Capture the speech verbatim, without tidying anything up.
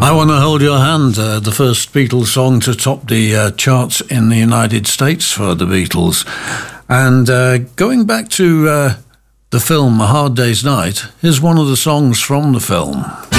I Want to Hold Your Hand, uh, the first Beatles song to top the uh, charts in the United States for the Beatles. And uh, going back to uh, the film A Hard Day's Night, here's one of the songs from the film.